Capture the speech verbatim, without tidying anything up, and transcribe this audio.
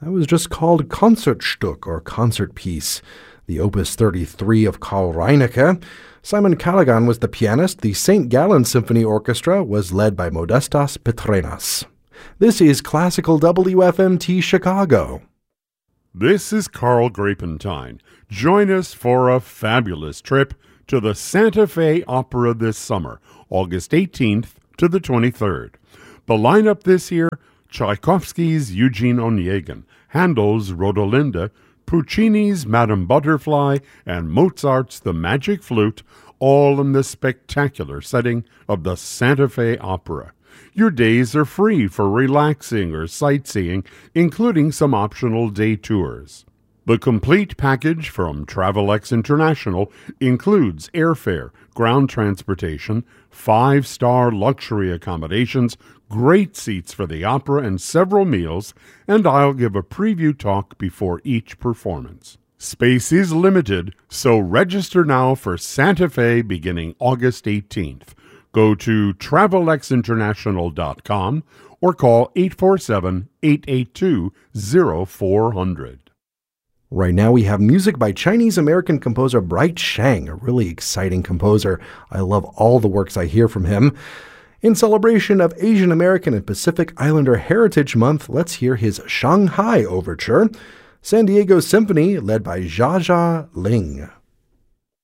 That was just called Concertstück, or concert piece, the Opus thirty-three of Karl Reinecke. Simon Callaghan was the pianist. The Saint Gallen Symphony Orchestra was led by Modestas Petrenas. This is Classical W F M T Chicago. This is Carl Grapentine. Join us for a fabulous trip to the Santa Fe Opera this summer, August eighteenth to the twenty-third. The lineup this year: Tchaikovsky's Eugene Onegin, Handel's Rodolinda, Puccini's Madame Butterfly, and Mozart's The Magic Flute, all in the spectacular setting of the Santa Fe Opera. Your days are free for relaxing or sightseeing, including some optional day tours. The complete package from Travelex International includes airfare, ground transportation, five-star luxury accommodations, great seats for the opera, and several meals, and I'll give a preview talk before each performance. Space is limited, so register now for Santa Fe beginning August eighteenth. Go to travelex international dot com or call eight four seven, eight eight two, zero four zero zero. Right now we have music by Chinese-American composer Bright Shang, a really exciting composer. I love all the works I hear from him. In celebration of Asian American and Pacific Islander Heritage Month, let's hear his Shanghai Overture. San Diego Symphony, led by Jia Jia Ling.